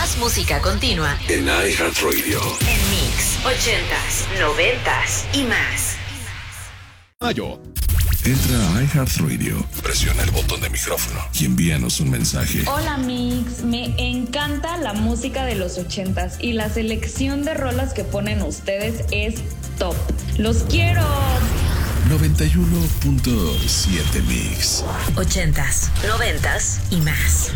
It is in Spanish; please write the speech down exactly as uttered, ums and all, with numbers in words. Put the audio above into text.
Más música continua en iHeartRadio. En Mix, ochentas, noventas y más. Mayo. Entra a iHeartRadio, presiona el botón de micrófono y envíanos un mensaje. Hola Mix, me encanta la música de los ochentas y la selección de rolas que ponen ustedes es top. ¡Los quiero! noventa y uno punto siete Mix. Ochentas, noventas y más.